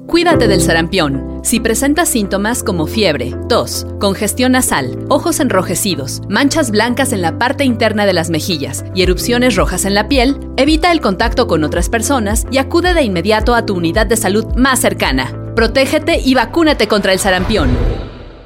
Cuídate del sarampión. Si presentas síntomas como fiebre, tos, congestión nasal, ojos enrojecidos, manchas blancas en la parte interna de las mejillas y erupciones rojas en la piel, evita el contacto con otras personas y acude de inmediato a tu unidad de salud más cercana. Protégete y vacúnate contra el sarampión.